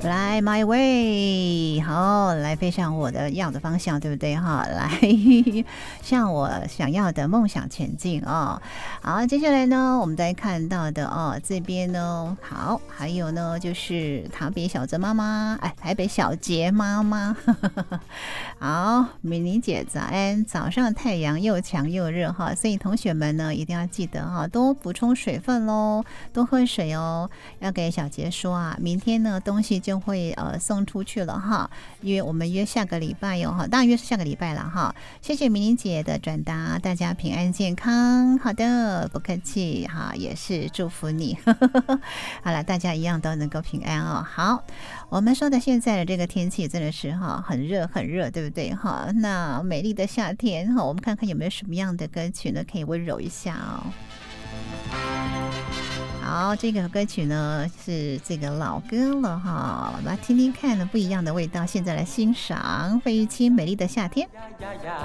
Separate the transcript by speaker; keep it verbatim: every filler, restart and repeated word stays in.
Speaker 1: Fly my way， 好，来飞向我的要的方向，对不对哈？来向我想要的梦想前进哦。好，接下来呢，我们再看到的哦，这边呢，好，还有呢，就是台北小泽妈妈，哎，台北小杰妈妈，好，美玲姐早安，早上太阳又强又热哈，所以同学们呢一定要记得哈，多补充水分喽，多喝水哦。要给小杰说啊，明天呢东西就会呃送出去了哈，因为我们约下个礼拜哟哈，大约是下个礼拜了哈。谢谢明玲姐的转达，大家平安健康。好的，不客气哈，也是祝福你。好了，大家一样都能够平安哦。好，我们说的现在的这个天气真的是哈很热很热，对不对哈？那美丽的夏天哈，我们看看有没有什么样的歌曲呢可以温柔一下哦。好，这个歌曲呢是这个老歌了哈，来听听看呢不一样的味道。现在来欣赏费玉清《美丽的夏天》。